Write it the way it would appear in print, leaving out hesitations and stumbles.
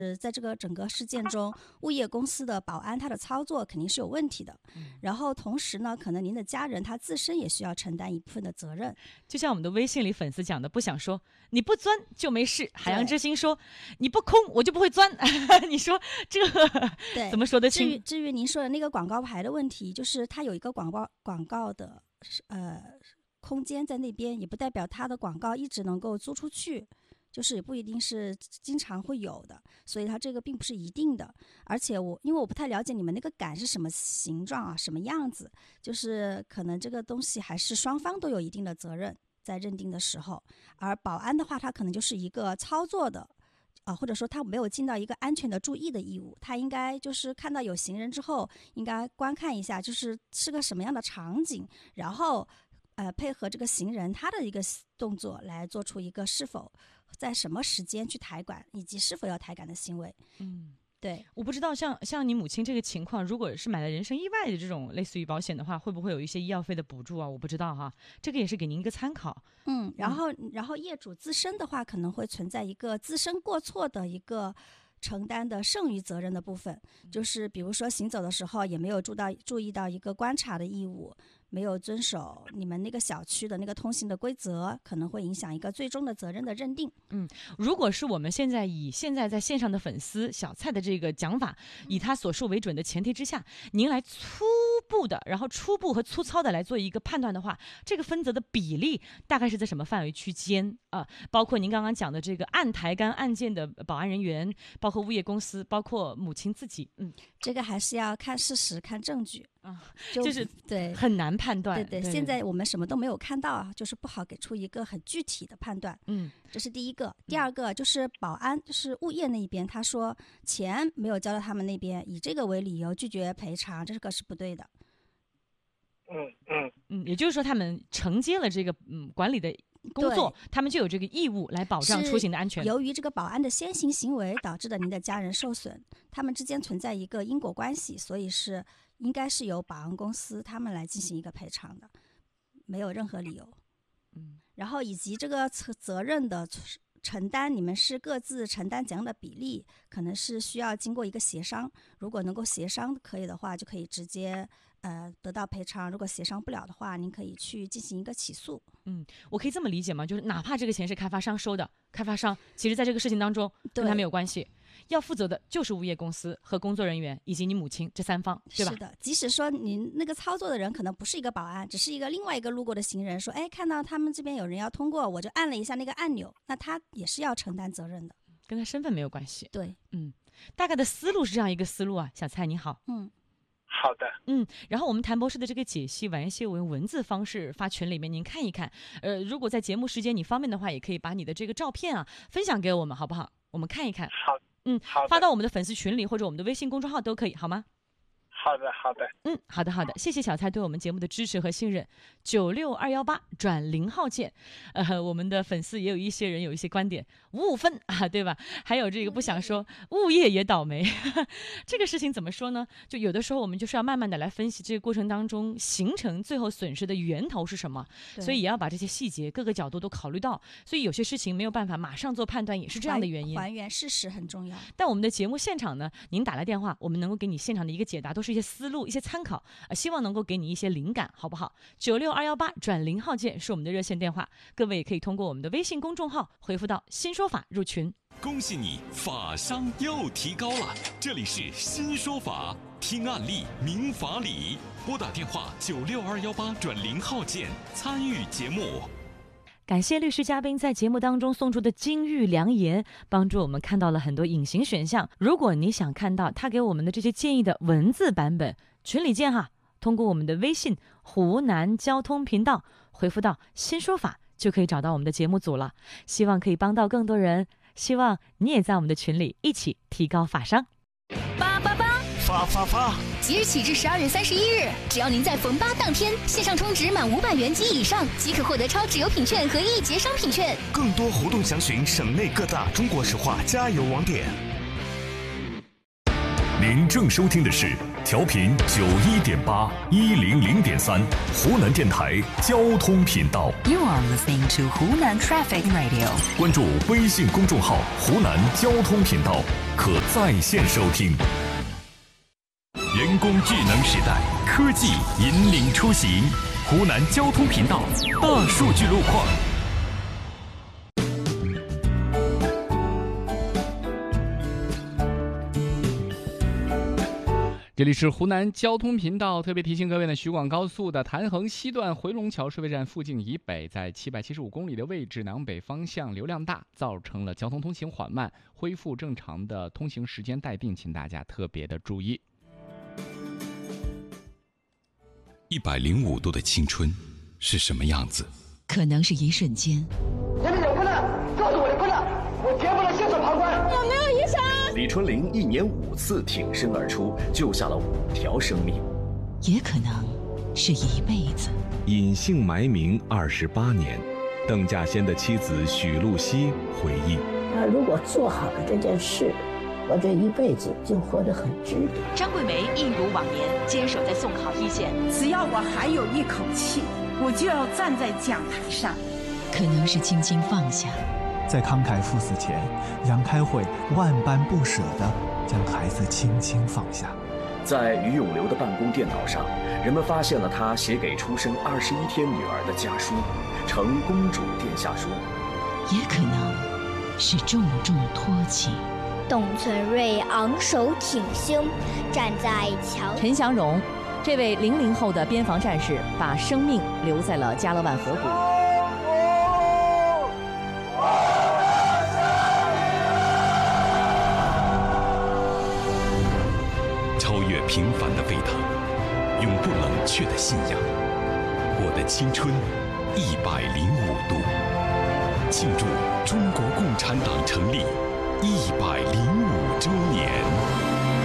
在这个整个事件中，物业公司的保安他的操作肯定是有问题的。然后同时呢，可能您的家人他自身也需要承担一部分的责任。 就像我们的微信里粉丝讲的，不想说你不钻就没事，海洋之心说你不空我就不会钻。你说这怎么说得清？ 至于您说的那个广告牌的问题，就是它有一个广告的空间在那边，也不代表它的广告一直能够租出去。就是也不一定是经常会有的，所以它这个并不是一定的。而且因为我不太了解你们那个杆是什么形状啊，什么样子，就是可能这个东西还是双方都有一定的责任在认定的时候。而保安的话，他可能就是一个操作的，或者说他没有尽到一个安全的注意的义务，他应该就是看到有行人之后，应该观看一下，就是个什么样的场景，然后配合这个行人他的一个动作来做出一个是否在什么时间去抬杆，以及是否要抬杆的行为。对， 我不知道像你母亲这个情况，如果是买了人身意外的这种类似于保险的话，会不会有一些医药费的补助啊？我不知道哈，这个也是给您一个参考。 然后业主自身的话，可能会存在一个自身过错的一个承担的剩余责任的部分，就是比如说行走的时候也没有注意到一个观察的义务，没有遵守你们那个小区的那个通行的规则，可能会影响一个最终的责任的认定。 如果是我们现在在线上的粉丝小蔡的这个讲法，以他所述为准的前提之下，您来初步和粗糙的来做一个判断的话，这个分责的比例大概是在什么范围区间啊？包括您刚刚讲的这个按抬杆案件的保安人员，包括物业公司，包括母亲自己。 这个还是要看事实、看证据就是对很难判断。 对，现在我们什么都没有看到啊，就是不好给出一个很具体的判断。这是第一个。第二个就是保安，就是物业那一边，他说钱没有交到他们那边，以这个为理由拒绝赔偿，这个是不对的。 也就是说他们承接了这个管理的工作，他们就有这个义务来保障出行的安全。 由于这个保安的先行行为导致的您的家人受损，他们之间存在一个因果关系，所以应该是由保安公司他们来进行一个赔偿的，没有任何理由。然后以及这个责任的承担，你们是各自承担怎样的比例，可能是需要经过一个协商。如果能够协商可以的话，就可以直接得到赔偿。如果协商不了的话，您可以去进行一个起诉。 我可以这么理解吗？就是哪怕这个钱是开发商收的，开发商其实在这个事情当中跟他没有关系，要负责的就是物业公司和工作人员以及你母亲这三方，对吧？ 是的，即使说您那个操作的人可能不是一个保安，只是另外一个路过的行人，说看到他们这边有人要通过，我就按了一下那个按钮，那他也是要承担责任的， 跟他身份没有关系。 对， 大概的思路是这样一个思路啊。小蔡你好。 好的。 然后我们谭博士的这个解析，晚些我用文字方式发群里面，您看一看。如果在节目时间你方便的话，也可以把你的这个照片啊分享给我们，好不好？我们看一看。 好， 发到我们的粉丝群里或者我们的微信公众号都可以，好吗？ 好的。 好的，谢谢小蔡对我们节目的支持和信任。96218转0号键，我们的粉丝也有一些人有一些观点，55分啊，对吧？还有这个不想说，物业也倒霉，这个事情怎么说呢？就有的时候我们就是要慢慢的来分析这个过程当中形成最后损失的源头是什么，所以也要把这些细节各个角度都考虑到，所以有些事情没有办法马上做判断，也是这样的原因。 还原事实很重要。 但我们的节目现场呢，您打来电话，我们能够给你现场的一个解答，都是一些思路、一些参考，希望能够给你一些灵感，好不好？96218转0号键是我们的热线电话，各位也可以通过我们的微信公众号回复到新说法入群。 恭喜你，法商又提高了！这里是新说法，听案例明法理，拨打电话96218转0号键参与节目。 感谢律师嘉宾在节目当中送出的金玉良言，帮助我们看到了很多隐形选项。如果你想看到他给我们的这些建议的文字版本，群里见哈！通过我们的微信湖南交通频道回复到新说法，就可以找到我们的节目组了。希望可以帮到更多人，希望你也在我们的群里一起提高法商。 发！即日起至12月31日，只要您在逢8当天线上充值满500元及以上，即可获得超值优品券和1节商品券。 更多活动详询省内各大中国石化加油网点。 您正收听的是调频91.8、100.3湖南电台交通频道。 You are listening to 湖南 Traffic Radio。 关注微信公众号“湖南交通频道”，可在线收听。人工智能时代，科技引领出行。湖南交通频道大数据路况。 这里是湖南交通频道，特别提醒各位呢，徐广高速的谭衡西段回龙桥收费站附近以北，在775公里的位置，南北方向流量大，造成了交通通行缓慢，恢复正常的通行时间待定，请大家特别的注意。 105度的青春是什么样子？ 可能是一瞬间。 前面有困难，告诉我的困难，我绝不能袖手旁观。 有没有医生？ 李春玲1年5次挺身而出，救下了5条生命。 也可能是一辈子。 隐姓埋名28年，邓稼先的妻子许露西回忆： 他如果做好了这件事，我这一辈子就活得很值得。 张桂梅一如往年坚守在送考一线， 只要我还有一口气，我就要站在讲台上。 可能是轻轻放下。 在慷慨赴死前，杨开慧万般不舍地将孩子轻轻放下。 在于永流的办公电脑上，人们发现了他写给出生21天女儿的家书，呈公主殿下书。 也可能是重重托起。 董存瑞昂首挺胸，站在桥。 陈祥荣，这位00后的边防战士，把生命留在了加勒万河谷。 超越平凡的沸腾，永不冷却的信仰。我的青春105度，庆祝中国共产党成立105周年。